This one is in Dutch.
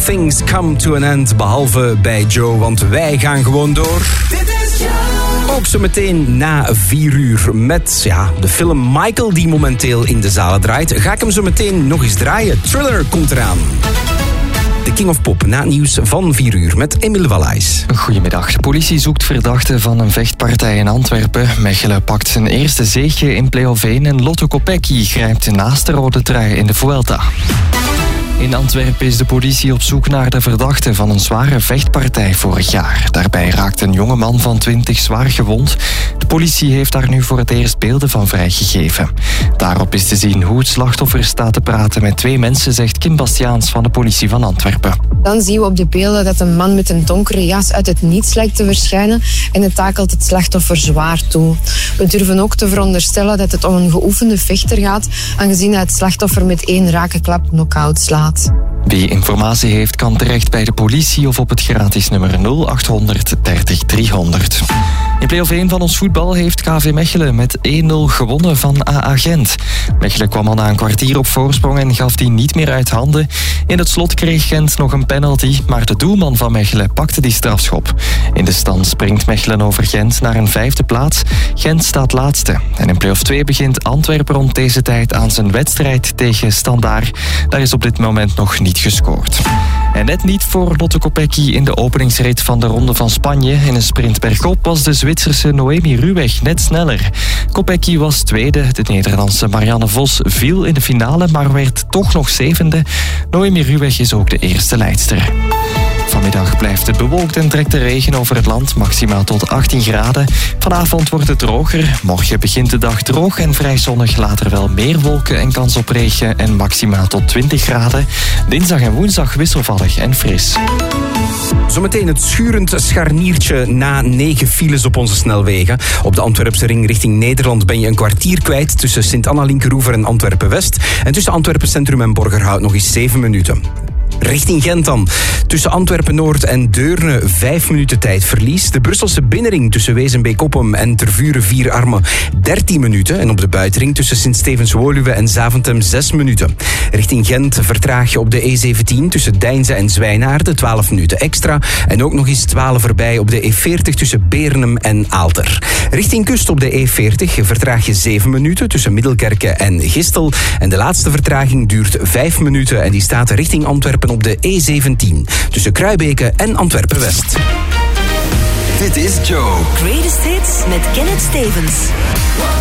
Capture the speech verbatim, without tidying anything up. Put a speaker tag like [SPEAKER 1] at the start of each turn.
[SPEAKER 1] things come to an end. Behalve bij Joe, want wij gaan gewoon door.
[SPEAKER 2] Dit is Joe.
[SPEAKER 1] Ook zo meteen na vier uur met ja, de film Michael die momenteel in de zalen draait. Ga ik hem zo meteen nog eens draaien. Thriller komt eraan. De King of Pop na het nieuws van vier uur met Emile Wallaes.
[SPEAKER 3] Goedemiddag. De politie zoekt verdachten van een vechtpartij in Antwerpen. Mechelen pakt zijn eerste zege in play-off één en Lotto Kopecky grijpt naast de rode trui in de Vuelta. In Antwerpen is de politie op zoek naar de verdachte van een zware vechtpartij vorig jaar. Daarbij raakte een jonge man van twintig zwaar gewond. De politie heeft daar nu voor het eerst beelden van vrijgegeven. Daarop is te zien hoe het slachtoffer staat te praten met twee mensen, zegt Kim Bastiaans van de politie van Antwerpen.
[SPEAKER 4] Dan zien we op de beelden dat een man met een donkere jas uit het niets lijkt te verschijnen en het takelt het slachtoffer zwaar toe. We durven ook te veronderstellen dat het om een geoefende vechter gaat, aangezien hij het slachtoffer met één rake klap knock-out slaat.
[SPEAKER 3] Wie informatie heeft kan terecht bij de politie of op het gratis nummer nul acht honderd dertig driehonderd. In play-off één van ons voetbal heeft K V Mechelen met één nul gewonnen van A A Gent. Mechelen kwam al na een kwartier op voorsprong en gaf die niet meer uit handen. In het slot kreeg Gent nog een penalty, maar de doelman van Mechelen pakte die strafschop. In de stand springt Mechelen over Gent naar een vijfde plaats. Gent staat laatste. En in play-off twee begint Antwerpen rond deze tijd aan zijn wedstrijd tegen Standaard. Daar is op dit moment nog niet gescoord. En net niet voor Lotto Kopecky in de openingsrit van de Ronde van Spanje. In een sprint bergop was de Zwitserse Noemi Ruweg net sneller. Kopecky was tweede. De Nederlandse Marianne Vos viel in de finale, maar werd toch nog zevende. Noemi Ruweg is ook de eerste leidster. Vanmiddag blijft het bewolkt en trekt de regen over het land, maximaal tot achttien graden. Vanavond wordt het droger. Morgen begint de dag droog en vrij zonnig. Later wel meer wolken en kans op regen en maximaal tot twintig graden. Dinsdag en woensdag wisselvallig en fris.
[SPEAKER 1] Zometeen het schurend scharniertje na negen files op onze snelwegen. Op de Antwerpse ring richting Nederland ben je een kwartier kwijt tussen Sint-Anna-Linkeroever en Antwerpen-West. En tussen Antwerpen Centrum en Borgerhout nog eens zeven minuten. Richting Gent dan. Tussen Antwerpen-Noord en Deurne vijf minuten tijdverlies. De Brusselse binnenring tussen Wezenbeek-Oppem en Tervuren-Vierarmen dertien minuten. En op de buitenring tussen Sint-Stevens-Woluwe en Zaventem zes minuten. Richting Gent vertraag je op de E zeventien tussen Deinze en Zwijnaarden twaalf minuten extra. En ook nog eens twaalf erbij op de E veertig tussen Beernem en Aalter. Richting kust op de E veertig vertraag je zeven minuten tussen Middelkerke en Gistel. En de laatste vertraging duurt vijf minuten en die staat richting Antwerpen op de E zeventien tussen Kruibeke en Antwerpen-West.
[SPEAKER 2] Dit is Joe. Greatest Hits met Kenneth Stevens.